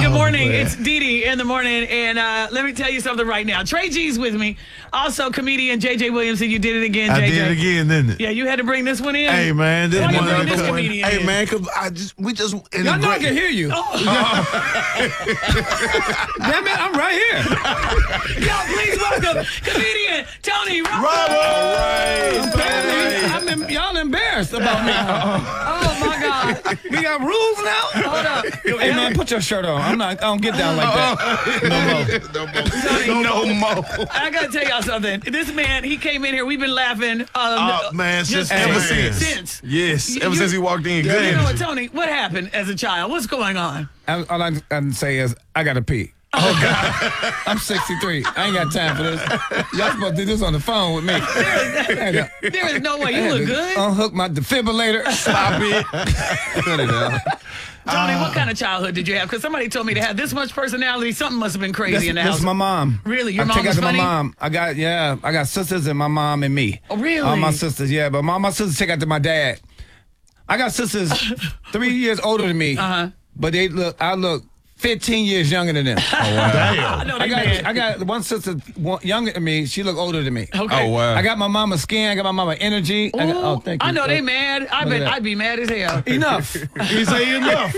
Good morning. It's Dee Dee in the morning. And let me tell you something right now. Trey G's with me. Also, comedian J.J. Williamson. You did it again, J.J. I did it again, didn't it? Yeah, you had to bring this one in. Hey, man. This Why you one bring this one. comedian Hey, in? man, because we just. Y'all know I can hear you. Oh. Damn it, I'm right here. Y'all, please welcome comedian Tony Roberts. Y'all embarrassed about me. Oh, my God. We got rules now? Hold up. Hey, man, put your shirt on. I don't get down like that. No more. I got to tell y'all something. This man, he came in here. We've been laughing. Man, just ever since. Since. Yes, ever since he walked in. Good You know what, energy. Tony? What happened as a child? What's going on? All I can say is, I got to pee. Oh, God. I'm 63. I ain't got time for this. Y'all supposed to do this on the phone with me. There is no way. You look good. Unhook my defibrillator. Stop it. Cut it out. Tony, what kind of childhood did you have? Because somebody told me to have this much personality. Something must have been crazy in the house. That's my mom. Really? Your I mom take was after funny? my mom. I got sisters and my mom and me. Oh, really? All my sisters, yeah. But my sisters take after my dad. I got sisters 3 years older than me. But I look 15 years younger than them. Oh, wow. Damn. I know they mad. I got one sister younger than me. She look older than me. Okay. Oh, wow. I got my mama's skin. I got my mama's energy. Ooh, Thank you. I know they mad. I Look at bet that. I'd be mad as hell. Enough. He say enough.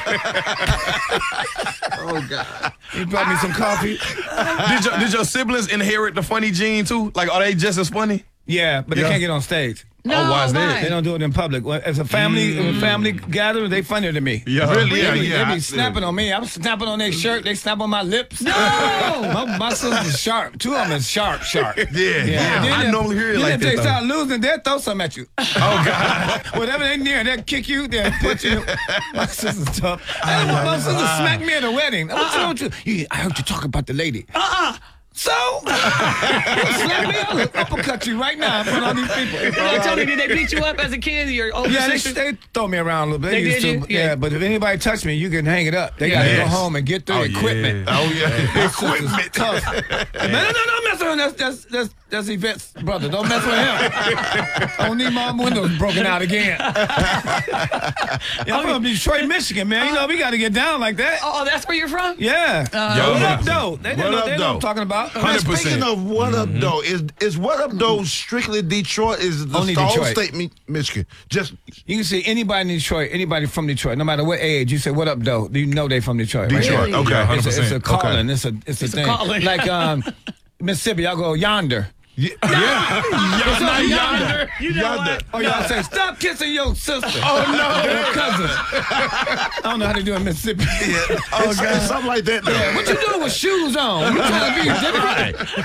Oh, God. You brought me some coffee? Did your siblings inherit the funny gene, too? Like, are they just as funny? Yeah, but they can't get on stage. No, why is that? They don't do it in public. As a family gathering, they funnier than me. Yeah. Really? They be snapping on me. I'm snapping on their shirt. They snap on my lips. No! my sister's sharp. Two of them is sharp. Yeah. Then I normally hear it like if that, they though. start losing, they'll throw something at you. Oh, God. Whatever they near, they'll kick you. They'll put you. My sister's tough. My sister smacked me at a wedding. What's wrong with you? I heard you talk about the lady. So, you slap me, I'll uppercut you right now in front of all these people. Tony, did they beat you up as a kid? Your older Yeah, sister? they throw me around a little bit. They used did to, you? Yeah. but if anybody touch me, you can hang it up. They got to go home and get their equipment. Oh, yeah. My sister's tough. Man, no, don't mess with him. That's Yvette's brother. Don't mess with him. I don't need my windows broken out again. I'm from Detroit, Michigan, man. You know, we got to get down like that. Oh, that's where you're from? Yeah. What up, though? They know what I'm talking about. 100%. Speaking of What Up Though, is What Up Though strictly Detroit? Is the Only whole Detroit. state Michigan? Just You can see anybody in Detroit, anybody from Detroit, no matter what age, you say, what up, though? You know they from Detroit. Right? Detroit. Really? Okay, 100%. It's a calling. Okay. It's a thing. calling. Like Mississippi, y'all go yonder. Yonder. You know what? Oh, y'all say, stop kissing your sister. Oh, no. Your cousin. I don't know how to do it in Mississippi. it's something like that. Though. What you doing with shoes on? You trying to be different?